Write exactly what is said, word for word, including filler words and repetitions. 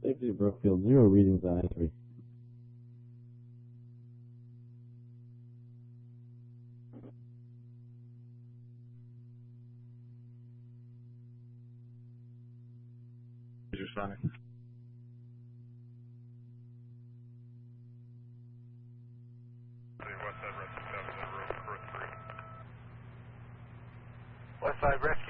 Safety of Brookfield, zero readings on entry. Your Sonic. Westside Rescue